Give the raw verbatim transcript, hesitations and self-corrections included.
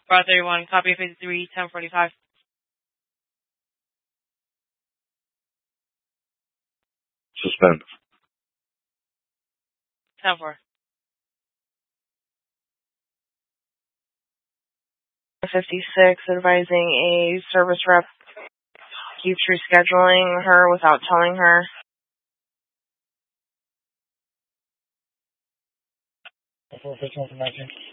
Bar thirty-one, copy fifty-three, ten forty-five. Suspend. ten four. fifty-six, advising a service rep keeps rescheduling her without telling her. four fifteen,